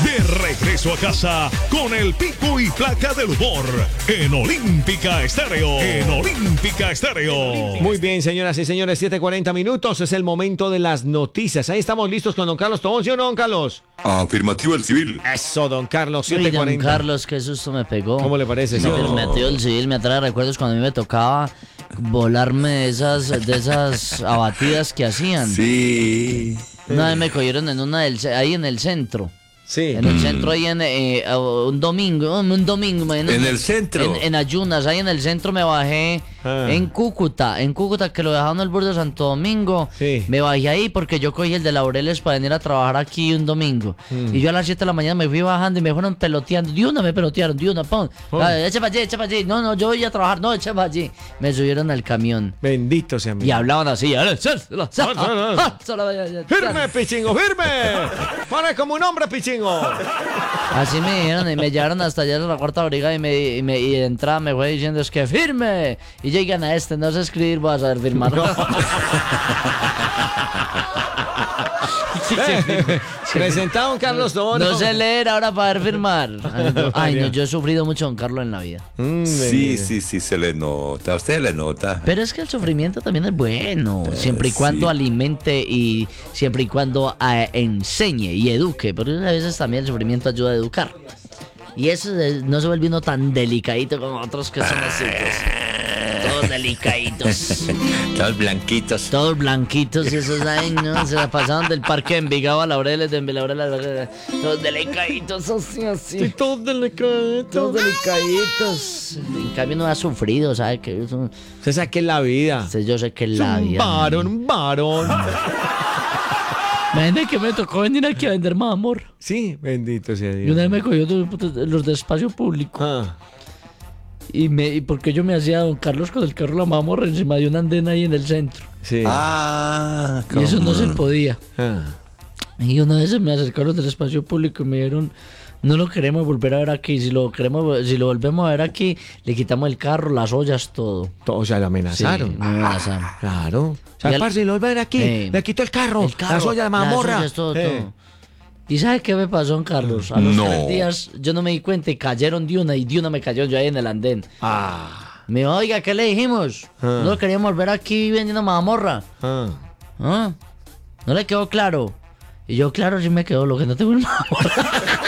De regreso a casa con el pico y placa del humor en Olímpica Estéreo. En Olímpica Estéreo. Muy bien, señoras y señores, 7:40 minutos. Es el momento de las noticias. Ahí estamos listos con don Carlos Tobón, ¿sí o no, don Carlos? Afirmativo el civil. Eso, don Carlos, Uy, 7:40. don Carlos, qué susto me pegó. ¿Cómo le parece? Sí, No. pero me metió el civil, me atrae recuerdos cuando a mí me tocaba volarme de esas abatidas que hacían. Sí. Una vez me cogieron en ahí en el centro. Sí. En el centro, ahí en un domingo, En el centro. En Ayunas, ahí en el centro me bajé en Cúcuta, que lo dejaron en el borde de Santo Domingo. Sí. Me bajé ahí porque yo cogí el de Laureles para venir a trabajar aquí un domingo. Y yo a las 7 de la mañana me fui bajando y me fueron peloteando. De una me pelotearon, pon. Echa para allí. No, yo voy a trabajar, no, echa para allí. Me subieron al camión. Bendito sea mi. Y hablaban así. ¡Firme, Pichingo, firme! ¡Pone como un hombre, Pichingo! Así me dijeron y me llevaron hasta allá a la cuarta brigada y de entrada me fue diciendo es que firme. Y llegan a no sé escribir, voy a saber firmar. No. Presentado a don Carlos Tobón. No sé leer ahora para ver firmar. Ay, no, yo he sufrido mucho don Carlos en la vida. Sí, se le nota. A usted le nota. Pero es que el sufrimiento también es bueno, siempre y cuando alimente y siempre y cuando enseñe y eduque. Pero a veces también el sufrimiento ayuda a educar. Y eso no se vuelve uno tan delicadito como otros que son así, pues. Todos delicaditos. Todos blanquitos. Y esos ahí, ¿no? Se la pasaban del parque de Envigado a Laureles, de Laureles, todos delicaditos, así. Sí, todos delicaditos. Todos delicaditos. En cambio no ha sufrido, ¿sabe? Que eso, Se saque la vida. yo sé que es la vida. Un varón. Imagínate que me tocó venir aquí a vender más amor. Sí, bendito sea Dios. Y una vez me cogió los de espacio público. Y porque yo me hacía don Carlos con el carro la mamorra encima de una andena ahí en el centro. Sí. Y eso no se podía. Y una vez se me acercaron del espacio público y me dijeron, no lo queremos volver a ver aquí. Si lo volvemos a ver aquí, le quitamos el carro, las ollas, todo. O sea, le amenazaron. Sí, me amenazaron. Claro. O sea, parce, lo vuelve a ver aquí. Le quitó el carro, las ollas, la mamorra. Las ollas, todo. ¿Y sabe qué me pasó, don Carlos? A los 3 días yo no me di cuenta y cayeron de una me cayó yo ahí en el andén. Me dijo, oiga, ¿qué le dijimos? No lo queríamos volver aquí vendiendo mamorra. ¿No le quedó claro? Y yo, claro, sí me quedó, lo que no tengo es mamorra.